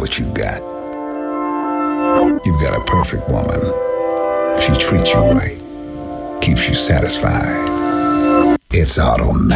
what you've got. You've got a perfect woman. She treats you right, keeps you satisfied. It's automatic.